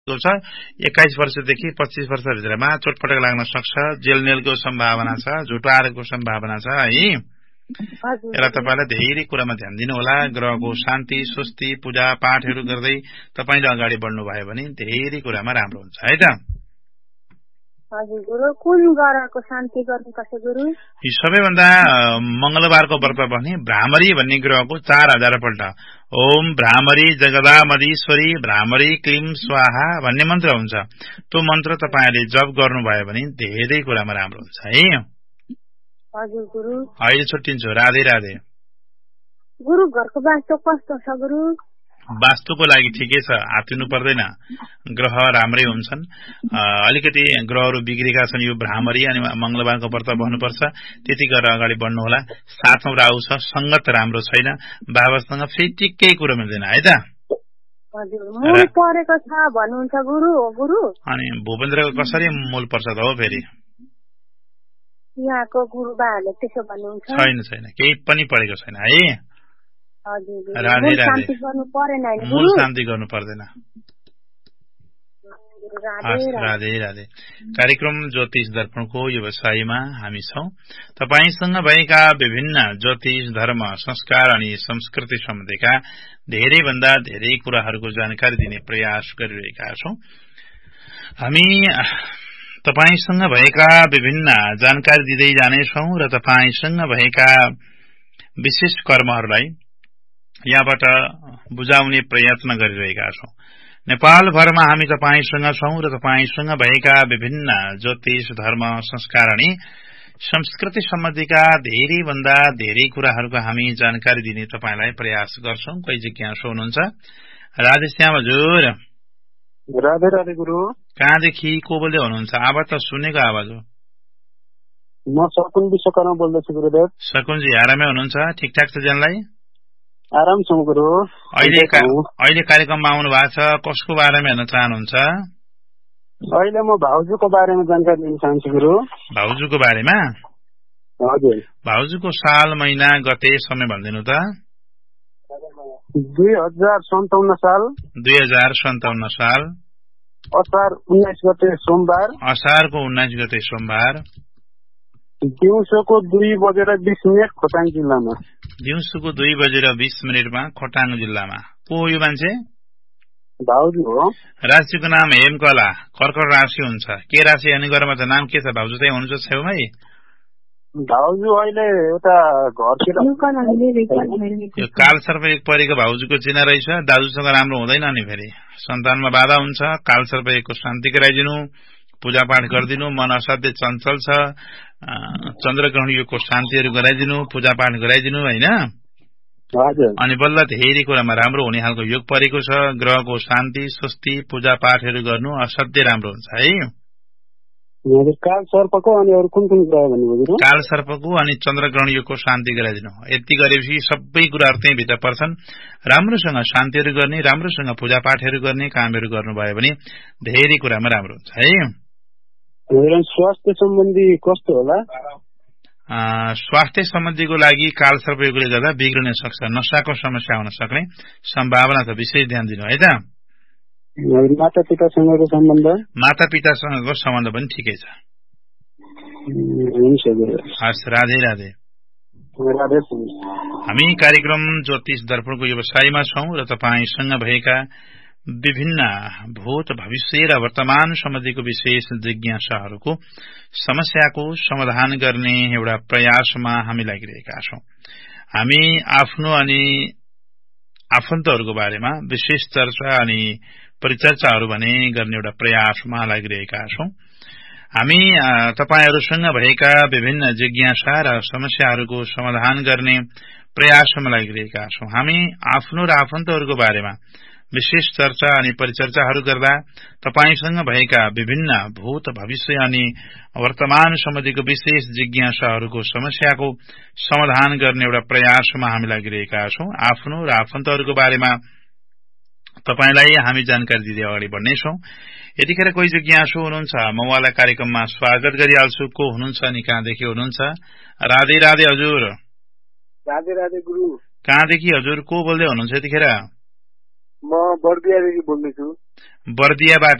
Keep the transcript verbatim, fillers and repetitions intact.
छ एक्काइस वर्षदेखि पच्चीस वर्षभित्रमा चोटपटक लाग्न सक्छ, जेल नेलको सम्भावना छ, झुटो आरोपको सम्भावना छ है। यसलाई तपाईलाई धेरै कुरामा ध्यान दिनु होला। ग्रहको शान्ति स्वस्ति पूजा पाठहरू गर्दै तपाईले अगाडि बढ्नु भयो भने धेरै कुरामा राम्रो हुन्छ है त। हजुर गुरु, कुन ग्रहको शान्ति गर्नुपर्छ गुरु? यो सबैभन्दा मंगलबारको व्रत भने भ्रामरी भन्ने ग्रहको चार हजार पल्ट ओम भ्रामरी जगदामदीश्वरी भ्रामरी क्लीम स्वाहा भन्ने मन्त्र हुन्छ। त्यो मन्त्र तपाईले जप गर्नुभयो भने धेरै कुरामा राम्रो हुन्छ है। हजुर गुरु। अहिले छुट्टिन्छु। राधे राधे। गुरु, घरको वास्तु कस्तो छ गुरु? वास्तुको लागि ठिकै छ, हातिनु पर्दैन, ग्रह राम्रै हुन्छन्। अलिकति ग्रहहरू बिग्रेका छन्। यो भ्रामरी अनि मंगलबारको व्रत बन्नुपर्छ, त्यति गरेर अगाडि बढ्नु होला। साथमा राहु छ, संगत राम्रो छैन, बाबासँग फेरि टिकै कुरो मिल्दैन है त। हजुर, मूल परेको छ भन्नुहुन्छ गुरु। हो गुरु। अनि भूपेन्द्रको कसरी मूल पर्छ त हो फेरि? यहाँको गुरुबाहरूले त्यसो भन्नुहुन्छ? छैन छैन, केही पनि परेको छैन है। राधे राधे। मूल शान्ति गर्नु पर्दैन। राधे राधे। कार्यक्रम ज्योतिष दर्पणको व्यवसायमा हामी छौं। तपाईसँग भएका विभिन्न ज्योतिष धर्म संस्कार अनि संस्कृति सम्बन्धीका धेरै भन्दा धेरै कुराहरूको जानकारी दिने प्रयास गरिरहेका छौं। हामी तपाईसँग भएका विभिन्न जानकारी दिँदै जानेछौं र तपाईसँग भएका विशेष कर्महरूलाई यहाँबाट बुझाउने प्रयत्न गरिरहेका छौं। नेपाल भरमा हामी तपाईसँग छौं र तपाईसँग भएका विभिन्न ज्योतिष धर्म संस्कार अनि संस्कृति सम्बन्धीका धेरै भन्दा धेरै कुराहरूको हामी जानकारी दिने तपाईलाई प्रयास गर्छौं। कोही जिज्ञासु हुनुहुन्छ? राधेश्याम हजुर। राधे राधे गुरु। कहाँदेखि को बोल्दै हुनुहुन्छ? आवाज त सुनेको आवाज हो। म सकुन विश्वकर्मा बोल्दैछु गुरुदेव। सकुनजी आरामै हुनुहुन्छ? ठिकठाक छ जनलाई? आराम छु गुरु। अहिले अहिले कार्यक्रममा आउनु भएको छ, कसको बारेमा हेर्न चाहनुहुन्छ? अहिले म भाउजूको बारेमा जानकारी दिन चाहन्छु गुरु। भाउजूको बारेमा? हजुर। भाउजूको साल महिना गते समय भनिदिनु त। दुई हजार सन्ताउन्न साल। दुई हजार सन्ताउन्न साल असार उन्नाइस गते सोमबार। असारको उन्नाइस गते सोमबार। दिउँसोको दुई बजेर बीस मिनट खोटाङ जिल्लामा। दिउँसोको दुई बजेर बीस मिनटमा खोटाङ जिल्लामा। को यो मान्छे? भाउजू हो। राशिको नाम हेमकला, कर्कट राशि हुन्छ। के राशि अनि गरेमा त नाम के छ? भाउजू चाहिँ हुनुहुन्छ छेउमै? भाउजू अहिले एउटा घरतिर यो काल सर्प एक परेको भाउजूको चिना रहेछ। दाजुसँग राम्रो हुँदैन नि, फेरि सन्तानमा बाधा हुन्छ। काल सर्प एकको शान्ति गराइदिनु, पूजा पाठ गरिदिनु। मन असाध्य चञ्चल छ, चन्द्रग्रहण योगको शान्तिहरू गराइदिनु, पूजा पाठ गराइदिनु होइन। अनि बल्ल धेरै कुरामा राम्रो हुने खालको योग परेको छ। ग्रहको शान्ति स्वस्ति पूजा पाठहरू गर्नु असाध्य राम्रो हुन्छ है। काल सर्पको अनि अरू कुन कुन ग्रह भन्नुभयो? काल सर्पको अनि चन्द्रग्रहण योगको शान्ति गराइदिनु। यति गरेपछि सबै कुराहरू त्यही भित्र पर्छन्। राम्रोसँग शान्तिहरू गर्ने, राम्रोसँग पूजा पाठहरू गर्ने कामहरू गर्नुभयो भने धेरै कुरामा राम्रो हुन्छ है। स्वास्थ्य सम्बन्धी कस्तो होला? स्वास्थ्य सम्बन्धीको लागि काल सर्पयोगले गर्दा बिग्रन सक्छ, नसाको समस्या हुन सक्ने सम्भावना छ। विशेष ध्यान दिनु है त। माता पितासँगको सम्बन्ध? माता पितासँगको सम्बन्ध पनि ठिकै छ। हस्, राधे राधे। हामी कार्यक्रम ज्योतिष दर्पणको व्यवसायमा छौं र तपाईसँग भएका विभिन्न भूत भविष्य र वर्तमान सम्बन्धीको विशेष जिज्ञासाहरूको समस्याको समाधान गर्ने एउटा प्रयासमा हामी लागिरहेका छौं। हामी आफ्नो अनि आफन्तहरूको बारेमा विशेष चर्चा अनि परिचर्चाहरू भने गर्ने एउटा प्रयासमा लागिरहेका छौं। हामी तपाईहरूसँग भएका विभिन्न जिज्ञासा र समस्याहरूको समाधान गर्ने प्रयासमा लागिरहेका छौं। हामी आफ्नो र आफन्तहरूको बारेमा विशेष चर्चा अनि परिचर्चाहरू गर्दा तपाईसँग भएका विभिन्न भूत भविष्य अनि वर्तमान सम्बन्धीको विशेष जिज्ञासाहरूको समस्याको समाधान गर्ने एउटा प्रयासमा हामी लागिरहेका छौं। आफ्नो र आफन्तहरूको बारेमा तपाईलाई हामी जानकारी दिँदै अगाडि बढ्नेछौं। यतिखेर कोही जिज्ञासु हुनुहुन्छ, म उहाँलाई कार्यक्रममा स्वागत गरिहाल्छु। को हुनुहुन्छ अनि कहाँदेखि हुनुहुन्छ? राधे राधे हजुर। राधे राधे गुरु। कहाँदेखि हजुर? को बोल्दै हुनुहुन्छ यतिखेर? म बर्दियादेखि बोल्दैछु। बर्दियाबाट